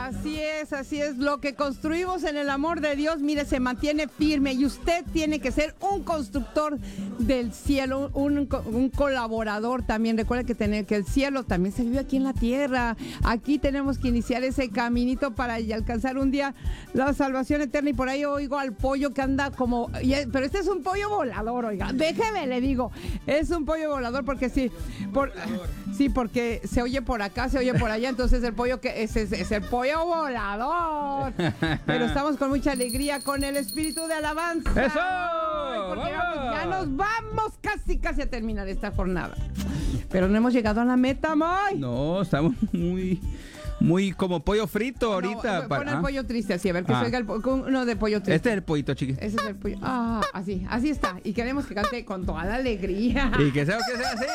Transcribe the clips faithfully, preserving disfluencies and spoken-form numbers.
Así es, así es. Lo que construimos en el amor de Dios, mire, se mantiene firme y usted tiene que ser un constructor del cielo, un, un colaborador también. Recuerda que, tener, que el cielo también se vive aquí en la tierra. Aquí tenemos que iniciar ese caminito para alcanzar un día la salvación eterna. Y por ahí oigo al pollo que anda como... Pero este es un pollo volador, oiga. Déjeme, le digo. Es un pollo volador porque sí, por, sí, porque se oye por acá, se oye por allá. Entonces el pollo que es, es, es el pollo volador. Pero estamos con mucha alegría, con el espíritu de alabanza. ¡Eso! Porque vamos, ya nos vamos casi, casi a terminar esta jornada. Pero no hemos llegado a la meta, Moy. No, estamos muy... Muy como pollo frito ahorita. No, para, pon el ¿ah? pollo triste así, a ver que Ah. se oiga el po- uno de pollo triste. Este es el pollito, chiquis. Ese es el pollo. Ah, así, así está. Y queremos que cante con toda la alegría. Y que sea, que sea así,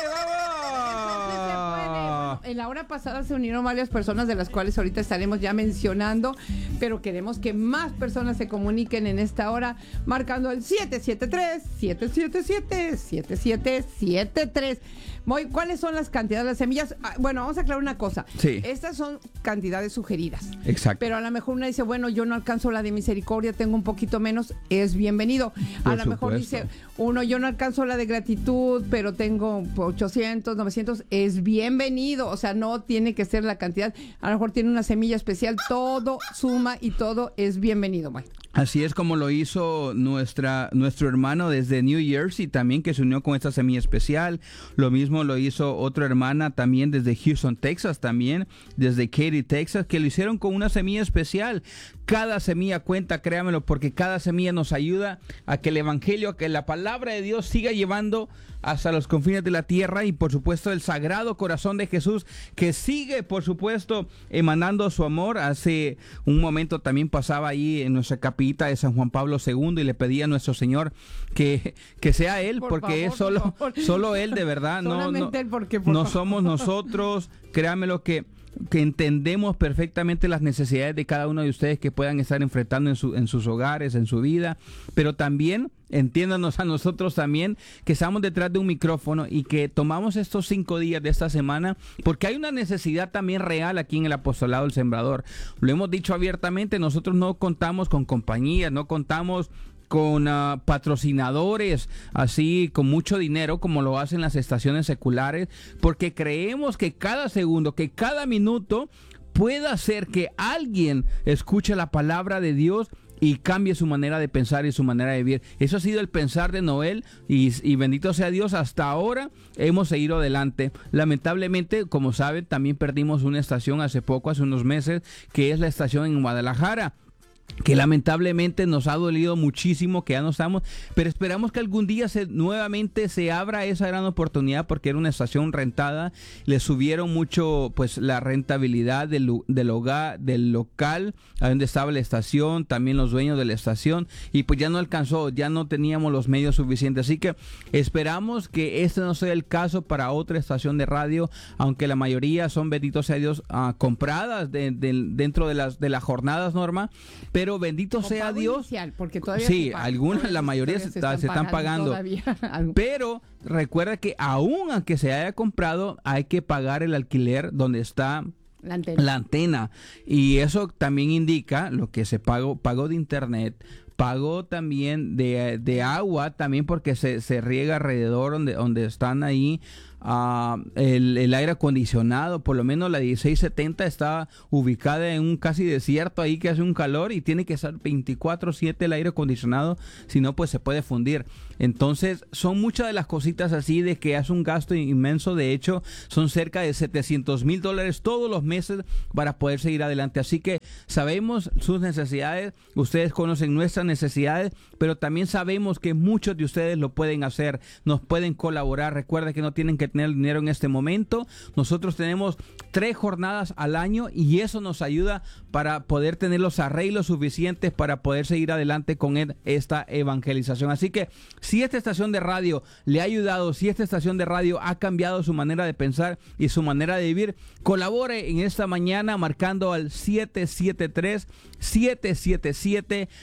vamos. En la hora pasada se unieron varias personas, de las cuales ahorita estaremos ya mencionando, pero queremos que más personas se comuniquen en esta hora, marcando el siete siete tres, siete siete siete, siete siete siete tres. Moy, ¿cuáles son las cantidades de las semillas? Ah, bueno, vamos a aclarar una cosa. Sí. Estas son cantidades sugeridas. Exacto. Pero a lo mejor una dice, bueno, yo no alcanzo la de misericordia, tengo un poquito menos, es bienvenido. A Por lo mejor supuesto. dice, uno, yo no alcanzo la de gratitud, pero tengo ochocientos, novecientos, es bienvenido. O sea, no tiene que ser la cantidad. A lo mejor tiene una semilla especial, todo suma y todo es bienvenido, Moy. Así es como lo hizo nuestra nuestro hermano desde New Jersey también, que se unió con esta semilla especial. Lo mismo lo hizo otra hermana también desde Houston, Texas, también desde Katy, Texas, que lo hicieron con una semilla especial. Cada semilla cuenta, créamelo, porque cada semilla nos ayuda a que el evangelio, a que la palabra de Dios siga llevando hasta los confines de la tierra, y por supuesto el sagrado corazón de Jesús, que sigue por supuesto emanando su amor. Hace un momento también pasaba ahí en nuestra capita de San Juan Pablo segundo y le pedía a nuestro Señor que, que sea Él, Por porque favor, es solo, por favor. solo Él de verdad, no, no, Solamente Él, porque, por no favor. somos nosotros, créanmelo que que entendemos perfectamente las necesidades de cada uno de ustedes que puedan estar enfrentando en, su, en sus hogares, en su vida, pero también entiéndanos a nosotros también que estamos detrás de un micrófono y que tomamos estos cinco días de esta semana porque hay una necesidad también real aquí en el Apostolado del Sembrador. Lo hemos dicho abiertamente, nosotros no contamos con compañías, no contamos con uh, patrocinadores así con mucho dinero como lo hacen las estaciones seculares, porque creemos que cada segundo, que cada minuto pueda hacer que alguien escuche la palabra de Dios y cambie su manera de pensar y su manera de vivir. Eso ha sido el pensar de Noel y, y bendito sea Dios, hasta ahora hemos seguido adelante. Lamentablemente, como saben, también perdimos una estación hace poco, hace unos meses, que es la estación en Guadalajara, que lamentablemente nos ha dolido muchísimo que ya no estamos, pero esperamos que algún día se, nuevamente se abra esa gran oportunidad, porque era una estación rentada, le subieron mucho pues la rentabilidad del, del hogar, del local a donde estaba la estación, también los dueños de la estación, y pues ya no alcanzó, ya no teníamos los medios suficientes, así que esperamos que este no sea el caso para otra estación de radio, aunque la mayoría son, bendito sea Dios, uh, compradas de, de, dentro de las, de las jornadas, Norma. Pero bendito Con sea pago Dios. Inicial, porque todavía Sí, se paga, algunas, todavía la mayoría se, se está- están se están pagando pagando. todavía. Pero recuerda que aún aunque se haya comprado, hay que pagar el alquiler donde está La antena. la antena. Y eso también indica lo que se pagó, pago de internet, pago también de, de agua, también porque se, se riega alrededor donde, donde están ahí. Uh, el, el aire acondicionado, por lo menos la dieciséis setenta está ubicada en un casi desierto ahí que hace un calor y tiene que estar veinticuatro siete el aire acondicionado, si no pues se puede fundir. Entonces son muchas de las cositas así de que hace un gasto inmenso. De hecho son cerca de setecientos mil dólares todos los meses para poder seguir adelante, así que sabemos sus necesidades, ustedes conocen nuestras necesidades, pero también sabemos que muchos de ustedes lo pueden hacer, nos pueden colaborar. Recuerda que no tienen que tener dinero en este momento. Nosotros tenemos tres jornadas al año y eso nos ayuda para poder tener los arreglos suficientes para poder seguir adelante con esta evangelización. Así que si esta estación de radio le ha ayudado, si esta estación de radio ha cambiado su manera de pensar y su manera de vivir, colabore en esta mañana marcando al siete siete tres, siete siete siete, siete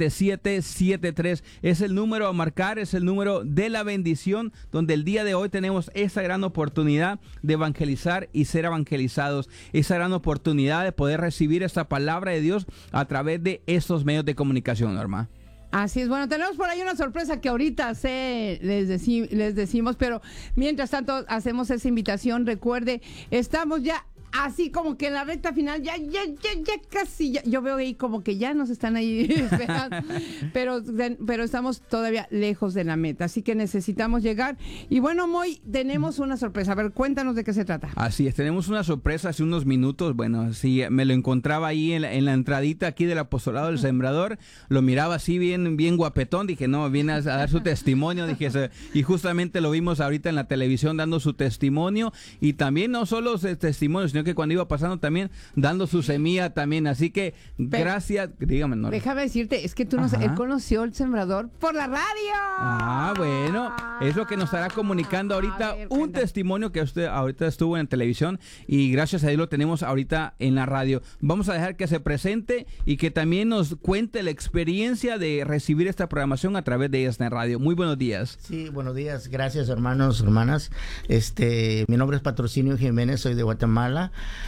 siete siete siete tres. Es el número a marcar, es el número de la bendición, donde el día de hoy tenemos esa gran oportunidad de evangelizar y ser evangelizados, esa gran oportunidad de poder recibir esta palabra de Dios a través de estos medios de comunicación, Norma. Así es, bueno, tenemos por ahí una sorpresa que ahorita sé, les, deci- les decimos, pero mientras tanto hacemos esa invitación. Recuerde, estamos ya así como que en la recta final, ya, ya, ya, ya casi, ya, yo veo ahí como que ya nos están ahí esperando, pero, pero estamos todavía lejos de la meta, así que necesitamos llegar. Y bueno, Moy, tenemos una sorpresa, a ver, cuéntanos de qué se trata. Así es, tenemos una sorpresa hace unos minutos. Bueno, sí, me lo encontraba ahí en la, en la entradita aquí del Apostolado del Sembrador, lo miraba así bien, bien guapetón, dije, no, viene a, a dar su testimonio, dije, y justamente lo vimos ahorita en la televisión dando su testimonio, y también no solo ese testimonio, sino que cuando iba pasando también dando su semilla también, así que Pero, gracias, dígame, Norma. Déjame decirte, es que tú no sé, él conoció el Sembrador por la radio. Ah, bueno, es lo que nos estará comunicando ahorita, ver, un cuenta. testimonio que usted ahorita estuvo en televisión y gracias a Dios lo tenemos ahorita en la radio. Vamos a dejar que se presente y que también nos cuente la experiencia de recibir esta programación a través de esta radio. Muy buenos días. Sí, buenos días, gracias hermanos, hermanas. Este, mi nombre es Patrocinio Jiménez, soy de Guatemala.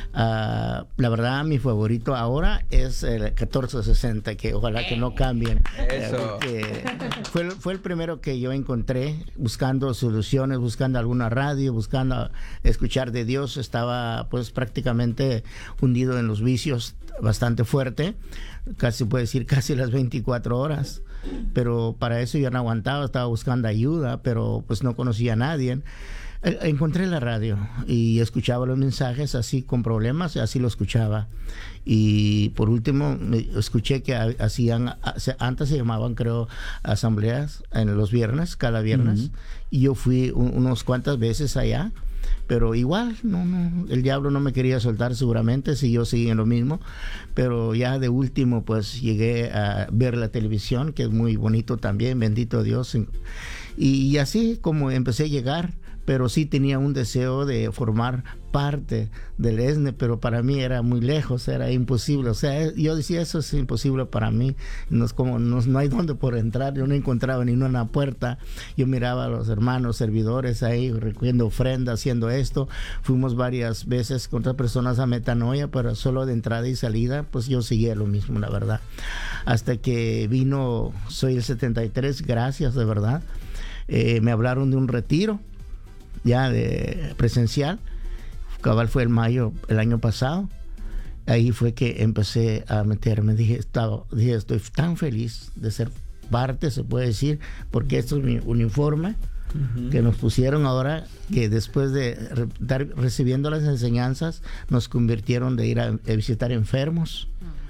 Uh, la verdad, mi favorito ahora es el catorce sesenta, que ojalá que no cambien. Eso. Eh, fue, fue el primero que yo encontré buscando soluciones, buscando alguna radio, buscando escuchar de Dios. Estaba pues prácticamente hundido en los vicios bastante fuerte, casi puede decir casi las veinticuatro horas. Pero para eso yo no aguantaba, estaba buscando ayuda, pero pues no conocía a nadie. Encontré la radio y escuchaba los mensajes así con problemas, así lo escuchaba. Y por último escuché que hacían, antes se llamaban creo asambleas en los viernes, cada viernes, uh-huh. y yo fui un, unos cuantas veces allá, pero igual no, no, el diablo no me quería soltar seguramente si yo seguía en lo mismo. Pero ya de último pues llegué a ver la televisión, que es muy bonito también, bendito Dios. Y así como empecé a llegar, pero sí tenía un deseo de formar parte del E S N E, pero para mí era muy lejos, era imposible. O sea, yo decía, eso es imposible para mí, no, es como, no, no hay dónde por entrar, yo no encontraba ni una puerta. Yo miraba a los hermanos servidores ahí recogiendo ofrenda, haciendo esto. Fuimos varias veces con otras personas a Metanoia, pero solo de entrada y salida, pues yo seguía lo mismo, la verdad. Hasta que vino Soy el setenta y tres, gracias, de verdad. Eh, me hablaron de un retiro ya de presencial, cabal fue en mayo el año pasado. Ahí fue que empecé a meterme, dije, estaba, dije estoy tan feliz de ser parte, se puede decir, porque esto es mi uniforme uh-huh. que nos pusieron ahora, que después de re, dar, recibiendo las enseñanzas nos convirtieron de ir a, a visitar enfermos,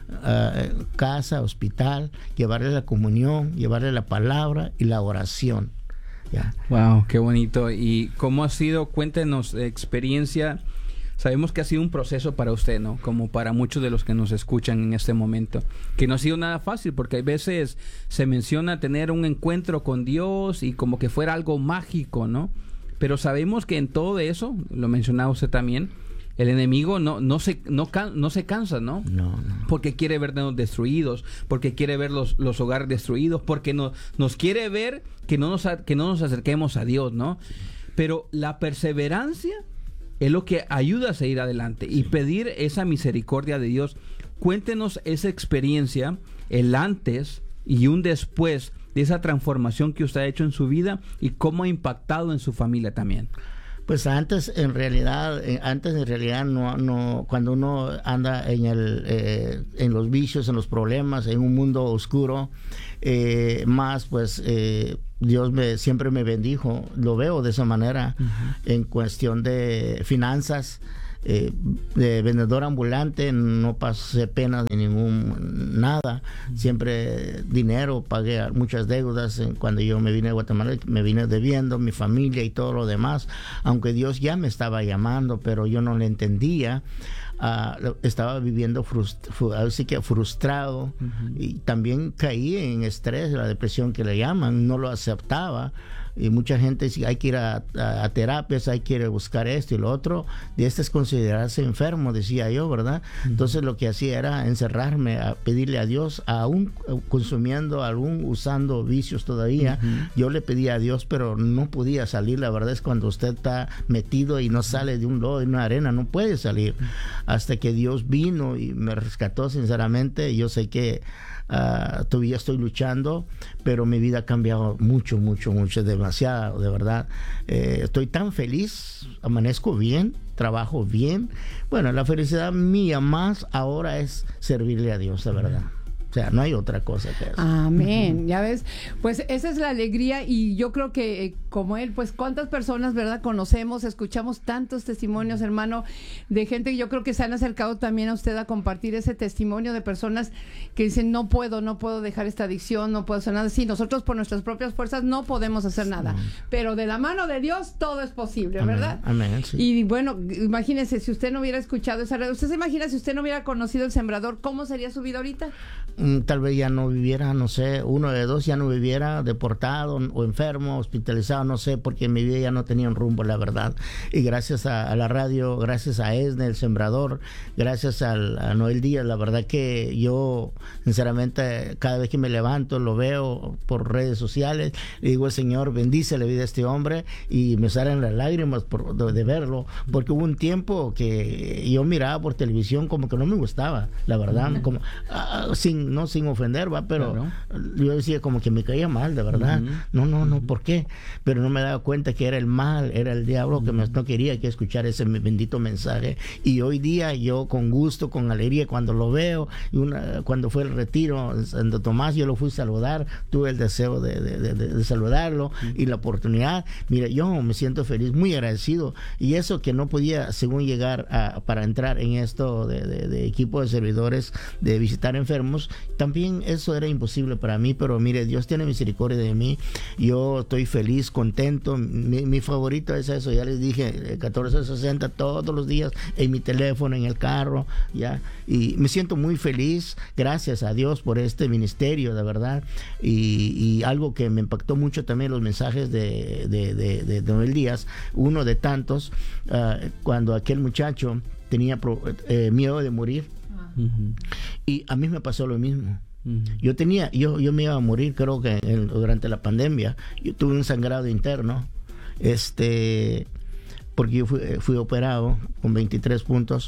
uh, casa, hospital, llevarle la comunión, llevarle la palabra y la oración. Yeah. Wow, qué bonito. ¿Y cómo ha sido? Cuéntenos experiencia. Sabemos que ha sido un proceso para usted, ¿no? Como para muchos de los que nos escuchan en este momento, que no ha sido nada fácil, porque hay veces se menciona tener un encuentro con Dios y como que fuera algo mágico, ¿no? Pero sabemos que en todo eso, lo mencionaba usted también, el enemigo no, no, se, no, can, no se cansa, ¿no? No, no. Porque quiere vernos destruidos, porque quiere ver los, los hogares destruidos, porque no, nos quiere ver que no, nos, que no nos acerquemos a Dios, ¿no? Pero la perseverancia es lo que ayuda a seguir adelante y pedir esa misericordia de Dios. Cuéntenos esa experiencia, el antes y un después de esa transformación que usted ha hecho en su vida y cómo ha impactado en su familia también. Pues antes, en realidad, antes en realidad no, no, cuando uno anda en el, eh, en los vicios, en los problemas, en un mundo oscuro, eh, más pues eh, Dios me siempre me bendijo, lo veo de esa manera, uh-huh. en cuestión de finanzas. Eh, de vendedor ambulante no pasé pena de ningún nada, siempre dinero, pagué muchas deudas. Cuando yo me vine a Guatemala me vine debiendo mi familia y todo lo demás, aunque Dios ya me estaba llamando, pero yo no le entendía. Uh, estaba viviendo frust- fru- así que frustrado, uh-huh. y también caí en estrés, la depresión que le llaman, no lo aceptaba. y mucha gente dice hay que ir a, a, a terapias, hay que ir a buscar esto y lo otro, y este es considerarse enfermo, decía yo, ¿verdad? Uh-huh. Entonces lo que hacía era encerrarme a pedirle a Dios, aún consumiendo, aún usando vicios todavía, uh-huh. yo le pedía a Dios, pero no podía salir. La verdad es cuando usted está metido y no sale de un lodo, de una arena, no puede salir, uh-huh. hasta que Dios vino y me rescató. Sinceramente, yo sé que Uh, todavía estoy luchando, pero mi vida ha cambiado mucho, mucho, mucho, demasiado, de verdad. Eh, estoy tan feliz, amanezco bien, trabajo bien. Bueno, la felicidad mía más ahora es servirle a Dios, de verdad. O sea, no hay otra cosa que eso. Amén. Uh-huh. Ya ves, pues esa es la alegría, y yo creo que eh, como él, pues cuántas personas, ¿verdad? Conocemos, escuchamos tantos testimonios, hermano, de gente que yo creo que se han acercado también a usted a compartir ese testimonio de personas que dicen, no puedo, no puedo dejar esta adicción, no puedo hacer nada. Sí, nosotros por nuestras propias fuerzas no podemos hacer nada, sí. pero de la mano de Dios todo es posible, Amén. ¿Verdad? Amén, sí. Y bueno, imagínese, si usted no hubiera escuchado esa red, ¿usted se imagina si usted no hubiera conocido el Sembrador, cómo sería su vida ahorita? Tal vez ya no viviera, no sé, uno de dos ya no viviera, deportado o enfermo, hospitalizado, no sé, porque mi vida ya no tenía un rumbo, la verdad. Y gracias a, a la radio, gracias a Esne, el Sembrador, gracias al, a Noel Díaz, la verdad que yo, sinceramente, cada vez que me levanto, lo veo por redes sociales, le digo al Señor, bendice la vida de este hombre, y me salen las lágrimas por, de, de verlo, porque hubo un tiempo que yo miraba por televisión como que no me gustaba, la verdad, uh-huh. como uh, sin no sin ofender, va, pero claro. yo decía como que me caía mal, de verdad. Uh-huh. No, no, no, ¿por qué? Pero no me daba cuenta que era el mal, era el diablo uh-huh. que me, no quería que escuchar ese bendito mensaje. Y hoy día yo con gusto, con alegría, cuando lo veo, y una, cuando fue el retiro en Santo Tomás, yo lo fui a saludar, tuve el deseo de, de, de, de saludarlo uh-huh. y la oportunidad. Mira, yo me siento feliz, muy agradecido. Y eso que no podía, según llegar a, para entrar en esto de, de, de equipo de servidores, de visitar enfermos, también eso era imposible para mí, pero mire, Dios tiene misericordia de mí. Yo estoy feliz, contento. Mi, mi favorito es eso, ya les dije, catorce sesenta todos los días en mi teléfono, en el carro, ya. Y me siento muy feliz, gracias a Dios por este ministerio, de verdad. Y, y algo que me impactó mucho también, los mensajes de, de, de, de Noel Díaz, uno de tantos, uh, cuando aquel muchacho tenía pro, eh, miedo de morir. Uh-huh. Y a mí me pasó lo mismo. Uh-huh. Yo tenía, yo, yo me iba a morir, creo que en, durante la pandemia. Yo tuve un sangrado interno, este, porque yo fui, fui operado con veintitrés puntos.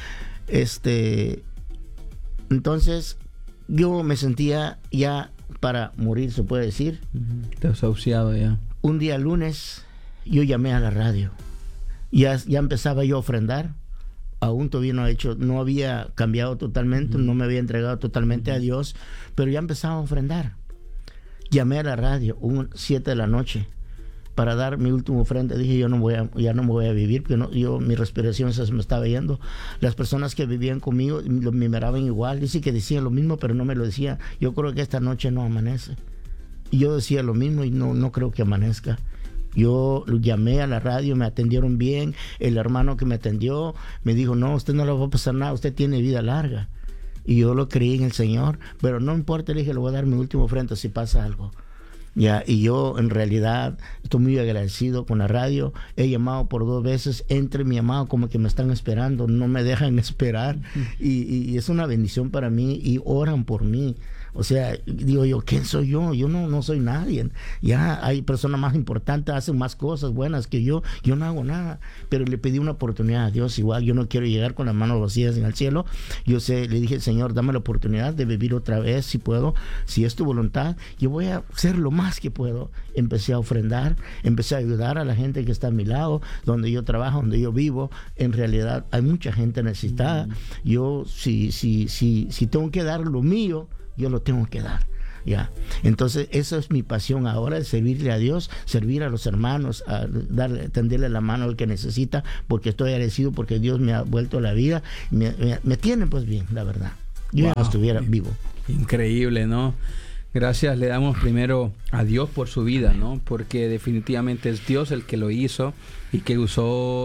Este, entonces yo me sentía ya para morir, se puede decir. Uh-huh. Desahuciado ya. Un día lunes yo llamé a la radio. Ya, ya empezaba yo a ofrendar. Aún todavía no he hecho, no había cambiado totalmente, uh-huh. no me había entregado totalmente uh-huh. a Dios, pero ya empezaba a ofrendar. Llamé a la radio, un siete de la noche, para dar mi último ofrenda. Dije, yo no voy a, ya no me voy a vivir, porque no, yo, mi respiración se me estaba yendo. Las personas que vivían conmigo lo, me miraban igual, dice que decían lo mismo, pero no me lo decían. Yo creo que esta noche no amanece. Y yo decía lo mismo y no, no creo que amanezca. Yo llamé a la radio, me atendieron bien. El hermano que me atendió me dijo, no, usted no le va a pasar nada, usted tiene vida larga. Y yo lo creí en el Señor, pero no importa, le dije, le voy a dar mi último ofrenda si pasa algo. Ya, y yo en realidad estoy muy agradecido con la radio. He llamado por dos veces, entre mi llamado como que me están esperando, no me dejan esperar. Uh-huh. y, y, y es una bendición para mí, y oran por mí. O sea, digo yo, ¿quién soy yo? Yo no, no soy nadie. Ya hay personas más importantes, hacen más cosas buenas que yo. Yo no hago nada. Pero le pedí una oportunidad a Dios. Igual yo no quiero llegar con las manos vacías en el cielo. Yo sé, le dije, Señor, dame la oportunidad de vivir otra vez, si puedo. Si es tu voluntad, yo voy a hacer lo más que puedo. Empecé a ofrendar, empecé a ayudar a la gente que está a mi lado, donde yo trabajo, donde yo vivo. En realidad hay mucha gente necesitada. Mm. Yo, si, si, si, si tengo que dar lo mío, yo lo tengo que dar, ya. Entonces, esa es mi pasión ahora, de servirle a Dios, servir a los hermanos, a darle, tenderle la mano al que necesita, porque estoy agradecido porque Dios me ha vuelto la vida, me, me, me tiene pues bien, la verdad. Yo wow. ya no estuviera vivo. Increíble, ¿no? Gracias le damos primero a Dios por su vida, ¿no? Porque definitivamente es Dios el que lo hizo y que usó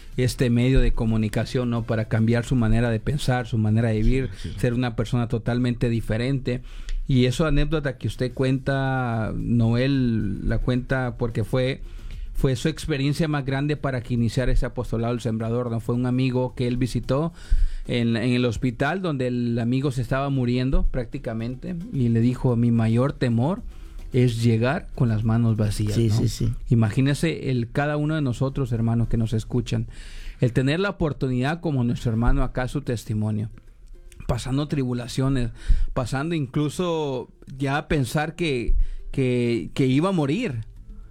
este medio de comunicación, ¿no? Para cambiar su manera de pensar, su manera de vivir, sí, sí. ser una persona totalmente diferente. Y esa anécdota que usted cuenta, Noel, la cuenta porque fue, fue su experiencia más grande para que iniciara ese apostolado del sembrador, ¿no? Fue un amigo que él visitó en, en el hospital donde el amigo se estaba muriendo prácticamente y le dijo, mi mayor temor es llegar con las manos vacías. Sí, ¿no? sí, sí. Imagínese el cada uno de nosotros, hermanos, que nos escuchan, el tener la oportunidad como nuestro hermano acá, su testimonio, pasando tribulaciones, pasando incluso ya a pensar que, que, que iba a morir.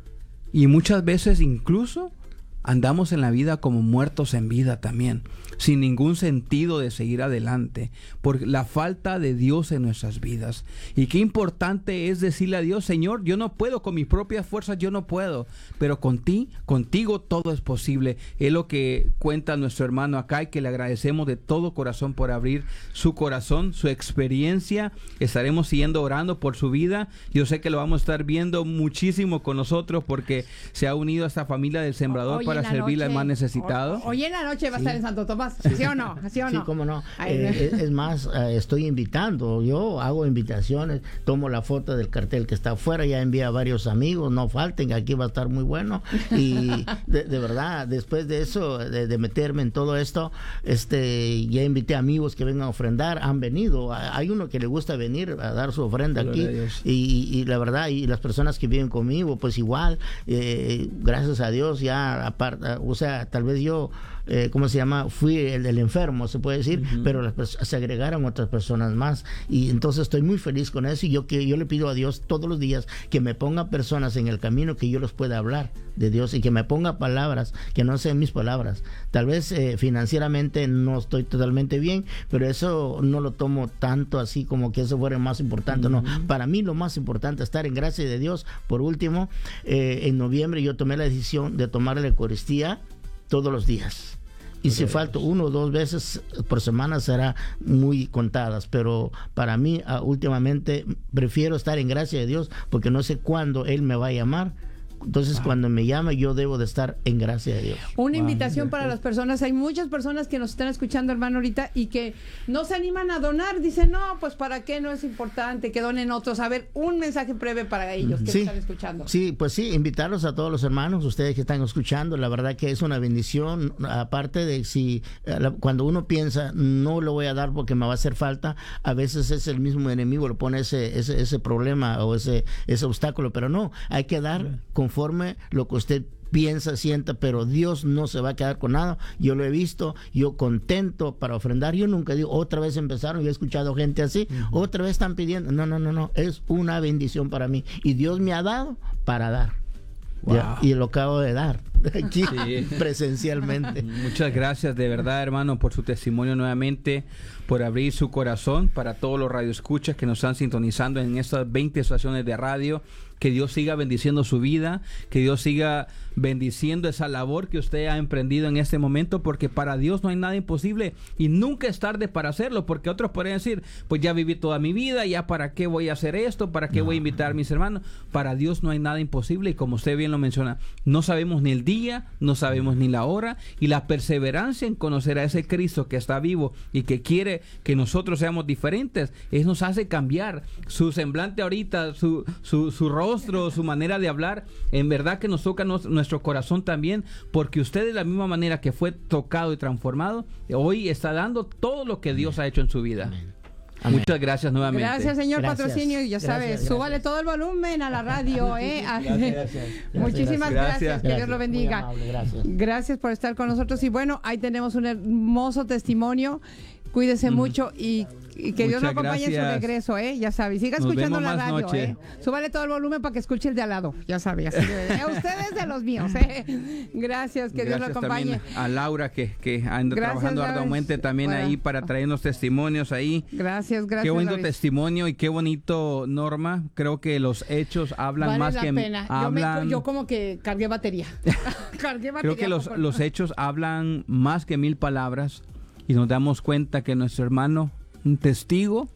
Y muchas veces incluso andamos en la vida como muertos en vida también, sin ningún sentido de seguir adelante, por la falta de Dios en nuestras vidas. Y qué importante es decirle a Dios, Señor, yo no puedo, con mis propias fuerzas yo no puedo, pero con ti, contigo todo es posible. Es lo que cuenta nuestro hermano acá y que le agradecemos de todo corazón por abrir su corazón, su experiencia. Estaremos siguiendo orando por su vida. Yo sé que lo vamos a estar viendo muchísimo con nosotros porque se ha unido a esta familia del Sembrador hoy para servirle al más necesitado. Hoy en la noche va a sí. estar en Santo Tomás. ¿Sí o no? ¿Sí o no? Sí, cómo no. Eh, es más, eh, estoy invitando. Yo hago invitaciones, tomo la foto del cartel que está afuera, ya envía a varios amigos, no falten, aquí va a estar muy bueno. Y de, de verdad, después de eso, de, de meterme en todo esto, este, ya invité amigos que vengan a ofrendar, han venido. Hay uno que le gusta venir a dar su ofrenda aquí. Y, y la verdad, y las personas que viven conmigo, pues igual, eh, gracias a Dios, ya aparte, o sea, tal vez yo, eh, ¿cómo se llama? Fui el del enfermo, se puede decir, uh-huh. pero las, se agregaron otras personas más. Y entonces estoy muy feliz con eso. Y yo, que, yo le pido a Dios todos los días que me ponga personas en el camino que yo los pueda hablar de Dios y que me ponga palabras que no sean mis palabras. Tal vez eh, financieramente no estoy totalmente bien, pero eso no lo tomo tanto así como que eso fuera más importante. Uh-huh. No, para mí lo más importante es estar en gracia de Dios. Por último, eh, en noviembre yo tomé la decisión de tomar la Eucaristía todos los días. Y si falto uno o dos veces por semana será muy contadas, pero para mí uh, últimamente prefiero estar en gracia de Dios porque no sé cuándo Él me va a llamar. Entonces, wow. cuando me llama, yo debo de estar en gracia de Dios. Una wow. invitación para las personas. Hay muchas personas que nos están escuchando, hermano, ahorita, y que no se animan a donar. Dicen, no, pues ¿para qué? No es importante que donen otros. A ver, un mensaje breve para ellos que sí, están escuchando. Sí, pues sí, invitarlos a todos los hermanos, ustedes que están escuchando. La verdad que es una bendición. Aparte de si cuando uno piensa, no lo voy a dar porque me va a hacer falta, a veces es el mismo enemigo, le pone ese, ese, ese problema o ese, ese obstáculo. Pero no, hay que dar sí. con conforme lo que usted piensa, sienta, pero Dios no se va a quedar con nada. Yo lo he visto, yo contento para ofrendar. Yo nunca digo, otra vez empezaron, yo he escuchado gente así, uh-huh. otra vez están pidiendo. No, no, no, no, es una bendición para mí. Y Dios me ha dado para dar. Wow. Ya, y lo acabo de dar aquí sí. presencialmente. Muchas gracias de verdad, hermano, por su testimonio nuevamente, por abrir su corazón para todos los radioescuchas que nos están sintonizando en estas veinte estaciones de radio. Que Dios siga bendiciendo su vida, que Dios siga bendiciendo esa labor que usted ha emprendido en este momento, porque para Dios no hay nada imposible y nunca es tarde para hacerlo, porque otros podrían decir, pues ya viví toda mi vida, ya para qué voy a hacer esto, para qué no. voy a invitar a mis hermanos. Para Dios no hay nada imposible y como usted bien lo menciona, no sabemos ni el día, no sabemos ni la hora, y la perseverancia en conocer a ese Cristo que está vivo y que quiere que nosotros seamos diferentes, Él nos hace cambiar su semblante ahorita, su, su, su rostro, su manera de hablar, en verdad que nos toca nos, nuestro corazón también, porque usted de la misma manera que fue tocado y transformado, hoy está dando todo lo que Dios ha hecho en su vida. Amén. Amén. Muchas gracias nuevamente. Gracias, señor gracias. Patrocinio. Ya sabes, gracias, súbale gracias. todo el volumen a la radio. ¿eh? Gracias, gracias. Muchísimas gracias. gracias. Que Dios lo bendiga. Amable, gracias. gracias por estar con nosotros. Y bueno, ahí tenemos un hermoso testimonio. Cuídese mm. mucho y, y que Muchas Dios lo acompañe gracias. en su regreso, ¿eh? Ya sabe, siga Nos escuchando la radio, noche. ¿eh? Súbale todo el volumen para que escuche el de al lado, ya sabe, ya sabe. ¿eh? Ustedes de los míos, ¿eh? Gracias, que gracias Dios lo acompañe. A Laura, que, que anda gracias, trabajando arduamente también bueno. ahí para traernos testimonios ahí. Gracias, gracias. Qué bonito Loris. testimonio y qué bonito, Norma. Creo que los hechos hablan vale más la que... Pena. Hablan... Yo, me, yo como que cargué batería. cargué batería. Creo que los, los hechos hablan más que mil palabras. Y nos damos cuenta que nuestro hermano, un testigo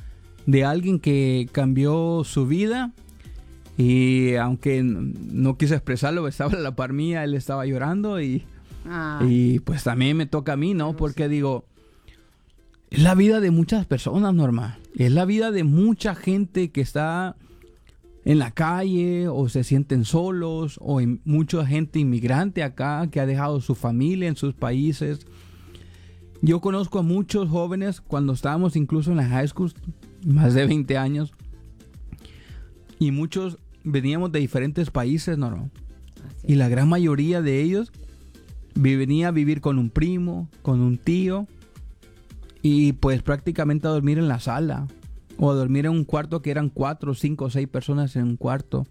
de alguien que cambió su vida, y aunque no quiso expresarlo, estaba a la par mía, él estaba llorando y, Ay. Y pues también me toca a mí, ¿no? Porque digo, es la vida de muchas personas, Norma. Es la vida de mucha gente que está en la calle o se sienten solos, o hay mucha gente inmigrante acá que ha dejado su familia en sus países. Yo conozco a muchos jóvenes cuando estábamos incluso en la high school, más de veinte años, y muchos veníamos de diferentes países, ¿no? Y la gran mayoría de ellos venía a vivir con un primo, con un tío, y pues prácticamente a dormir en la sala, o a dormir en un cuarto que eran cuatro, cinco, seis personas en un cuarto.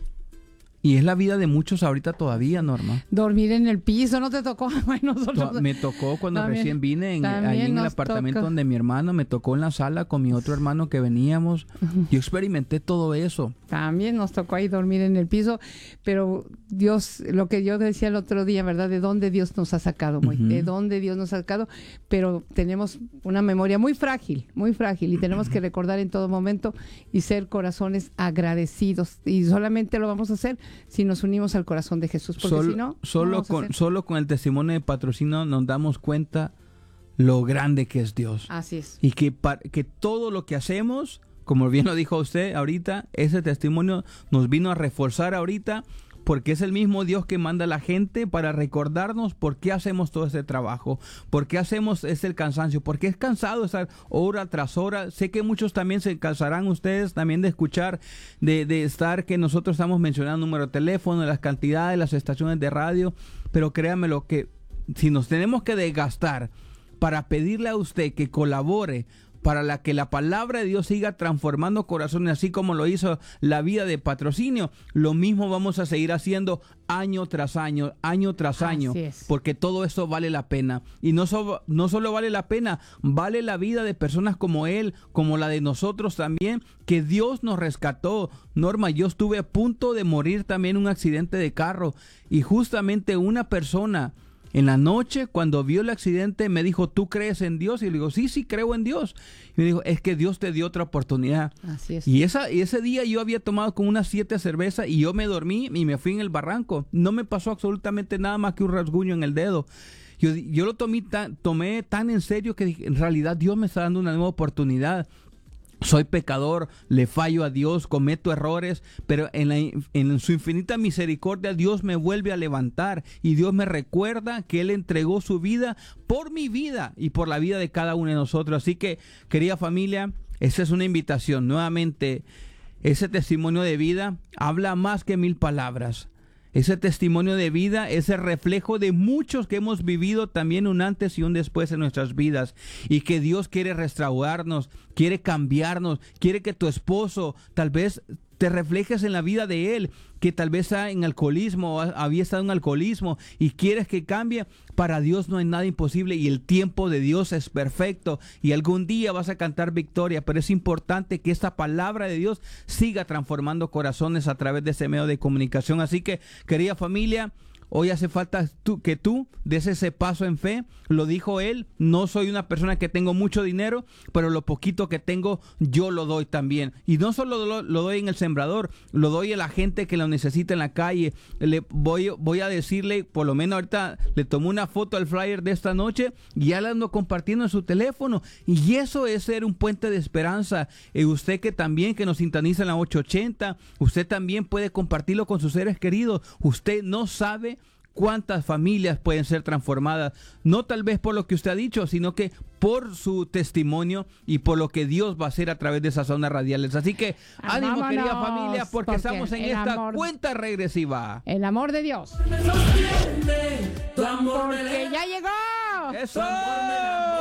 Y es la vida de muchos ahorita todavía, Norma. Dormir en el piso, ¿no te tocó? Bueno, nosotros... Me tocó cuando también, recién vine, en, ahí en el apartamento toca. donde mi hermano, me tocó en la sala con mi otro hermano que veníamos. Uh-huh. Yo experimenté todo eso. También nos tocó ahí dormir en el piso, pero Dios, lo que yo decía el otro día, ¿verdad? ¿De dónde Dios nos ha sacado, muy? Uh-huh. ¿De dónde Dios nos ha sacado? Pero tenemos una memoria muy frágil, muy frágil, y tenemos que recordar en todo momento y ser corazones agradecidos. Y solamente lo vamos a hacer si nos unimos al corazón de Jesús, porque solo, si no, solo no con solo con el testimonio de Patrocinio nos damos cuenta lo grande que es Dios. Así es. Y que, que todo lo que hacemos, como bien lo dijo usted ahorita, ese testimonio nos vino a reforzar ahorita, porque es el mismo Dios que manda a la gente para recordarnos por qué hacemos todo ese trabajo, por qué hacemos ese cansancio, porque es cansado estar hora tras hora. Sé que muchos también se cansarán ustedes también de escuchar, de, de estar que nosotros estamos mencionando número de teléfono, las cantidades, las estaciones de radio, pero créanmelo que si nos tenemos que desgastar para pedirle a usted que colabore para la que la palabra de Dios siga transformando corazones, así como lo hizo la vida de Patrocinio, lo mismo vamos a seguir haciendo año tras año, año tras año, porque todo eso vale la pena. Y no, so, no solo vale la pena, vale la vida de personas como él, como la de nosotros también, que Dios nos rescató. Norma, yo estuve a punto de morir también en un accidente de carro, y justamente una persona en la noche, cuando vio el accidente, me dijo, ¿tú crees en Dios? Y le digo, sí, sí, creo en Dios. Y me dijo, es que Dios te dio otra oportunidad. Así es. Y, esa, y ese día yo había tomado como unas siete cervezas y yo me dormí y me fui en el barranco. No me pasó absolutamente nada más que un rasguño en el dedo. Yo, yo lo tomé tan, tomé tan en serio que dije, en realidad Dios me está dando una nueva oportunidad. Soy pecador, le fallo a Dios, cometo errores, pero en, la, en su infinita misericordia Dios me vuelve a levantar y Dios me recuerda que Él entregó su vida por mi vida y por la vida de cada uno de nosotros. Así que, querida familia, esa es una invitación. Nuevamente, ese testimonio de vida habla más que mil palabras. Ese testimonio de vida es el reflejo de muchos que hemos vivido también un antes y un después en nuestras vidas, y que Dios quiere restaurarnos, quiere cambiarnos, quiere que tu esposo tal vez te reflejes en la vida de él, que tal vez está en alcoholismo, había estado en alcoholismo y quieres que cambie. Para Dios no hay nada imposible y el tiempo de Dios es perfecto y algún día vas a cantar victoria, pero es importante que esta palabra de Dios siga transformando corazones a través de ese medio de comunicación. Así que, querida familia, hoy hace falta tú, que tú des ese paso en fe. Lo dijo él, no soy una persona que tengo mucho dinero, pero lo poquito que tengo yo lo doy también. Y no solo lo, lo doy en el sembrador, lo doy a la gente que lo necesita en la calle. Le voy, voy a decirle, por lo menos ahorita le tomé una foto al flyer de esta noche y ya la ando compartiendo en su teléfono. Y eso es ser un puente de esperanza. Y usted que también que nos sintoniza en la ocho ochenta, usted también puede compartirlo con sus seres queridos. Usted no sabe cuántas familias pueden ser transformadas, no tal vez por lo que usted ha dicho, sino que por su testimonio y por lo que Dios va a hacer a través de esas ondas radiales. Así que ánimo, Vámonos, querida familia, porque, porque estamos en esta amor, cuenta regresiva. El amor de Dios. Porque ya llegó. Eso.